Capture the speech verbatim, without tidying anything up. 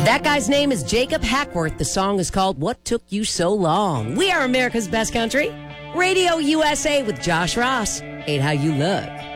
That guy's name is Jacob Hackworth. The song is called What Took You So Long. We are America's Best Country. Radio U S A with Josh Ross. Ain't How You Look.